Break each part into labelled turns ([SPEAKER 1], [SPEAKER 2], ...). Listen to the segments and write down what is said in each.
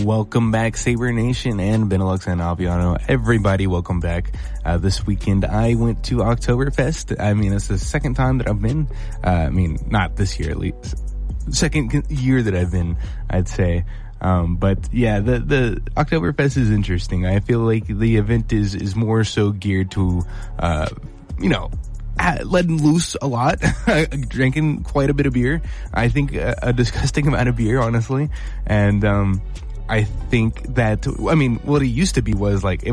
[SPEAKER 1] Welcome back, Saber Nation and Benelux and Aviano. Everybody, welcome back. This weekend I went to Oktoberfest. I mean, it's the second time that I've been. Not this year at least. Second year that I've been, I'd say. But yeah, the Oktoberfest is interesting. I feel like the event is more so geared to, letting loose a lot, drinking quite a bit of beer. I think a disgusting amount of beer, honestly. And, I think that, what it used to be was like, the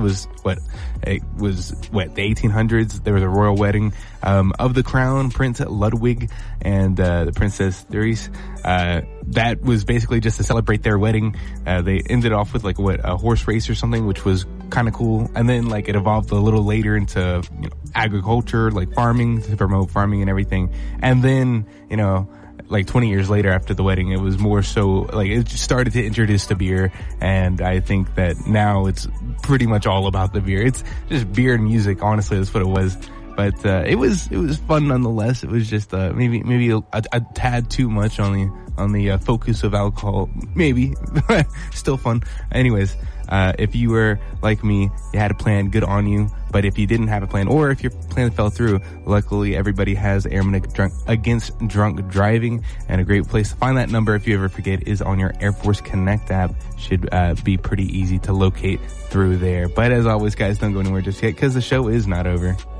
[SPEAKER 1] 1800s. There was a royal wedding, of the crown, Prince Ludwig and, the Princess Therese. That was basically just to celebrate their wedding. They ended off with a horse race or something, which was kind of cool. And then it evolved a little later into, agriculture, farming, to promote farming and everything. And then, 20 years later after the wedding, it was more so, it just started to introduce the beer, and I think that now it's pretty much all about the beer. It's just beer and music, honestly, that's what it was. But, it was fun nonetheless. It was just, maybe a tad too much on the focus of alcohol. Maybe. Still fun. Anyways, if you were like me, you had a plan, good on you. But if you didn't have a plan, or if your plan fell through, luckily everybody has Airmen Against Drunk Driving, and a great place to find that number, if you ever forget, is on your Air Force Connect app. Should be pretty easy to locate through there. But as always, guys, don't go anywhere just yet, because the show is not over.